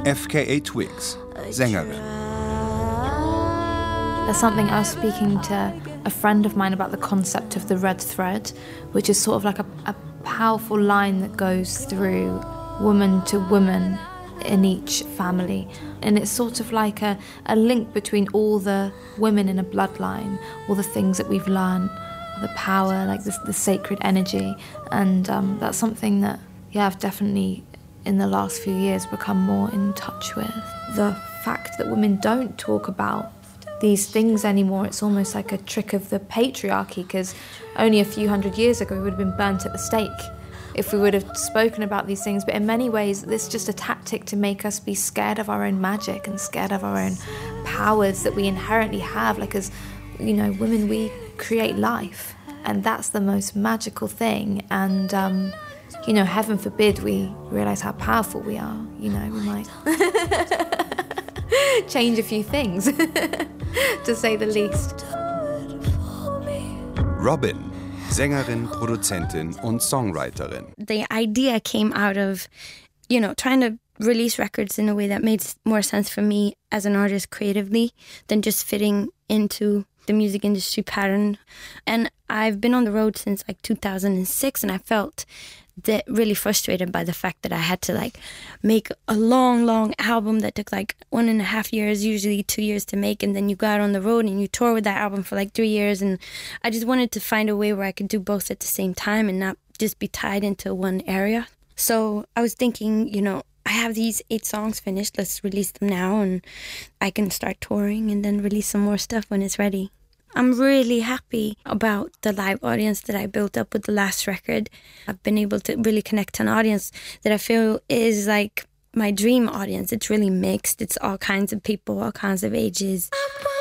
FKA Twigs, Sängerin. There's something I was speaking to a friend of mine about the concept of the red thread, which is sort of like a powerful line that goes through woman to woman in each family. And it's sort of like a link between all the women in a bloodline, all the things that we've learned, the power, like the sacred energy. And that's something that, I've definitely, in the last few years, become more in touch with. The fact that women don't talk about these things anymore, it's almost like a trick of the patriarchy, because only a few hundred years ago we would have been burnt at the stake if we would have spoken about these things. But in many ways, it's just a tactic to make us be scared of our own magic and scared of our own powers that we inherently have. Like, as women, we create life, and that's the most magical thing. And heaven forbid we realize how powerful we are. We might change a few things, to say the least. Robyn, Sängerin, Produzentin und Songwriterin. The idea came out of, trying to release records in a way that made more sense for me as an artist creatively than just fitting into the music industry pattern. And I've been on the road since 2006, and I felt that really frustrated by the fact that I had to make a long album that took 1.5 years, usually 2 years to make, and then you go out on the road and you tour with that album for 3 years. And I just wanted to find a way where I could do both at the same time and not just be tied into one area. So I was thinking, I have these 8 songs finished, let's release them now, and I can start touring and then release some more stuff when it's ready. I'm really happy about the live audience that I built up with the last record. I've been able to really connect to an audience that I feel is my dream audience. It's really mixed. It's all kinds of people, all kinds of ages.